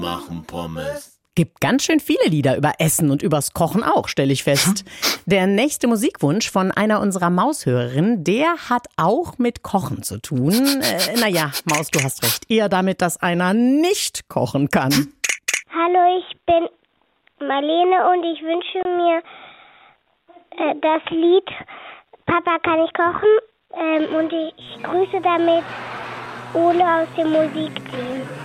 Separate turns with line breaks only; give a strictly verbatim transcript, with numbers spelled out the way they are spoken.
machen Pommes.
Gibt ganz schön viele Lieder über Essen und übers Kochen auch, stelle ich fest. Der nächste Musikwunsch von einer unserer Maushörerinnen, der hat auch mit Kochen zu tun. Äh, naja, Maus, du hast recht. Eher damit, dass einer nicht kochen kann.
Hallo, ich bin Marlene und ich wünsche mir äh, das Lied Papa kann ich kochen ähm, und ich, ich grüße damit Ole aus dem Musikteam.